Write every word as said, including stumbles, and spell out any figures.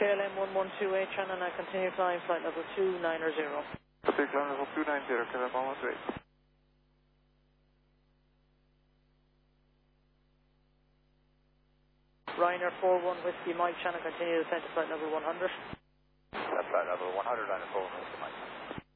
L M one one two eight, Shannon, I continue flying flight level two nine zero. Pacific flight level two nine zero, K L M one one two eight. Ryanair four one Whiskey Mike, Shannon, continue descent to flight level one hundred. That's flight level one hundred, Ryanair four one Whiskey Mike.